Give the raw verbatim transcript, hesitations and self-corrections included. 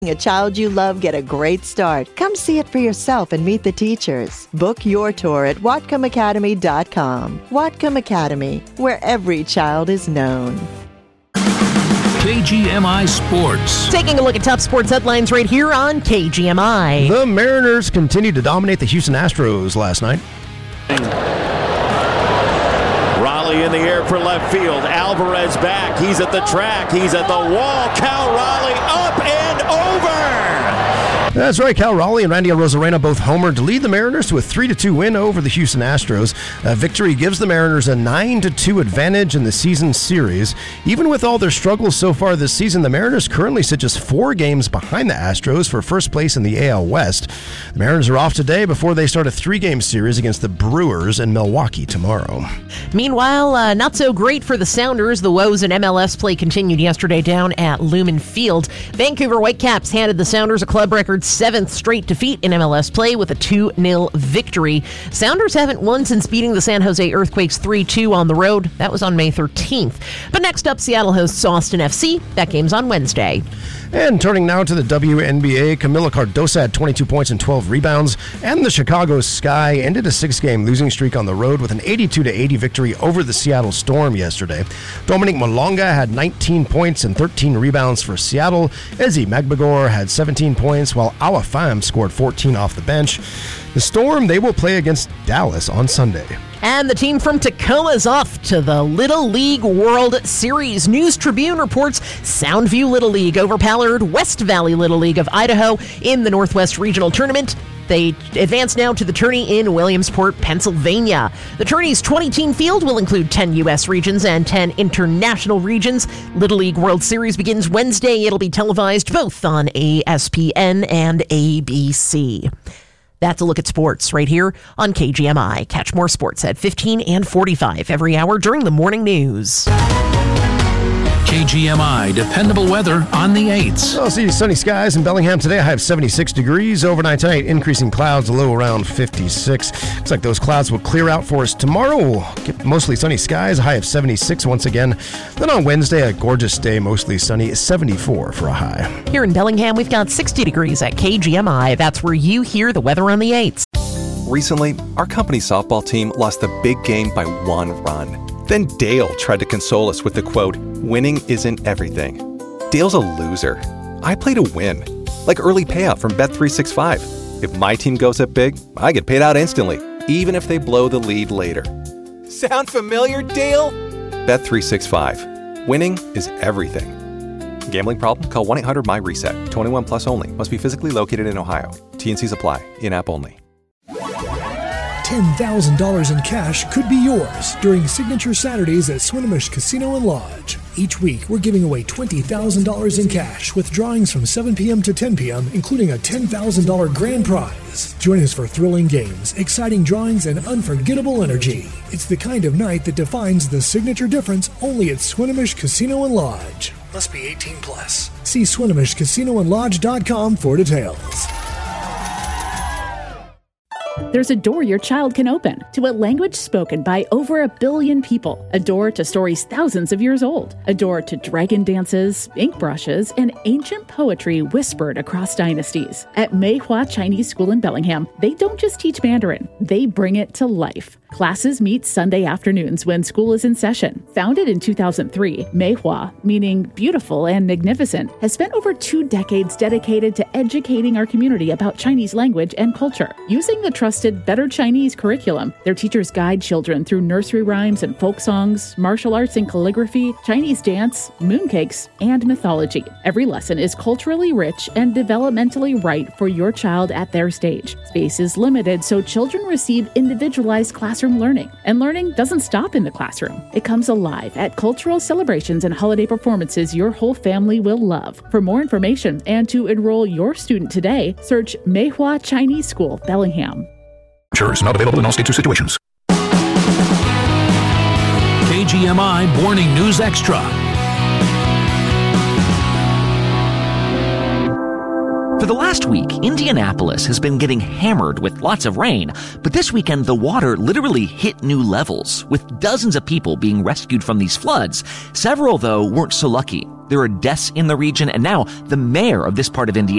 A child you love get a great start. Come see it for yourself and meet the teachers. Book your tour at Whatcom Academy dot com. Whatcom Academy, where every child is known. K G M I Sports. Taking a look at top sports headlines right here on K G M I. The Mariners continued to dominate the Houston Astros last night. Raleigh in the air for left field. Alvarez back. He's at the track. He's at the wall. Cal Raleigh up and over. That's right. Cal Raleigh and Randy Arozarena both homered to lead the Mariners to a three to two win over the Houston Astros. A victory gives the Mariners a nine to two advantage in the season series. Even with all their struggles so far this season, the Mariners currently sit just four games behind the Astros for first place in the A L West. The Mariners are off today before they start a three-game series against the Brewers in Milwaukee tomorrow. Meanwhile, uh, not so great for the Sounders. The woes in M L S play continued yesterday down at Lumen Field. Vancouver Whitecaps handed the Sounders a club record seventh straight defeat in M L S play with a two nil victory. Sounders haven't won since beating the San Jose Earthquakes three two on the road. That was on May thirteenth. But next up, Seattle hosts Austin F C. That game's on Wednesday. And turning now to the W N B A, Camila Cardoso had twenty-two points and twelve rebounds, and the Chicago Sky ended a six-game losing streak on the road with an eighty-two to eighty victory over the Seattle Storm yesterday. Dominic Malonga had nineteen points and thirteen rebounds for Seattle. Ezi Magbagor had seventeen points, while Awa Pham scored fourteen off the bench. The Storm, they will play against Dallas on Sunday. And the team from Tacoma's off to the Little League World Series. News Tribune reports Soundview Little League overpowered West Valley Little League of Idaho in the Northwest Regional Tournament. They advance now to the tourney in Williamsport, Pennsylvania. The tourney's twenty-team field will include ten U S regions and ten international regions. Little League World Series begins Wednesday. It'll be televised both on E S P N and A B C. That's a look at sports right here on K G M I. Catch more sports at fifteen and forty-five every hour during the morning news. K G M I dependable weather on the eights. I'll see sunny skies in Bellingham today. I have seventy-six degrees. Overnight tonight, increasing clouds, a low around fifty-six. Looks like those clouds will clear out for us tomorrow. We'll get mostly sunny skies, a high of seventy-six once again. Then on Wednesday, a gorgeous day, mostly sunny, seventy-four for a high. Here in Bellingham, we've got sixty degrees at K G M I. That's where you hear the weather on the eights. Recently, our company softball team lost the big game by one run. Then Dale tried to console us with the quote, "Winning isn't everything." Dale's a loser. I play to win. Like early payout from Bet three sixty-five. If my team goes up big, I get paid out instantly, even if they blow the lead later. Sound familiar, Dale? Bet three sixty-five. Winning is everything. Gambling problem? Call one eight hundred M Y reset. twenty-one plus only. Must be physically located in Ohio. T and C's apply. In-app only. ten thousand dollars in cash could be yours during Signature Saturdays at Swinomish Casino and Lodge. Each week, we're giving away twenty thousand dollars in cash with drawings from seven p.m. to ten p.m., including a ten thousand dollars grand prize. Join us for thrilling games, exciting drawings, and unforgettable energy. It's the kind of night that defines the signature difference only at Swinomish Casino and Lodge. Must be eighteen plus. See Swinomish Casino and Lodge dot com for details. There's a door your child can open to a language spoken by over a billion people. A door to stories thousands of years old. A door to dragon dances, ink brushes, and ancient poetry whispered across dynasties. At Meihua Chinese School in Bellingham, they don't just teach Mandarin, they bring it to life. Classes meet Sunday afternoons when school is in session. Founded in two thousand three, Meihua, meaning beautiful and magnificent, has spent over two decades dedicated to educating our community about Chinese language and culture. Using the trusted Better Chinese curriculum, their teachers guide children through nursery rhymes and folk songs, martial arts and calligraphy, Chinese dance, mooncakes, and mythology. Every lesson is culturally rich and developmentally right for your child at their stage. Space is limited, so children receive individualized classroom learning. And learning doesn't stop in the classroom. It comes alive at cultural celebrations and holiday performances your whole family will love. For more information and to enroll your student today, search Meihua Chinese School, Bellingham. Insurance not available in all states or situations. K G M I Morning News Extra. For the last week, Indianapolis has been getting hammered with lots of rain, but this weekend the water literally hit new levels, with dozens of people being rescued from these floods. Several, though, weren't so lucky. There are deaths in the region, and now the mayor of this part of Indiana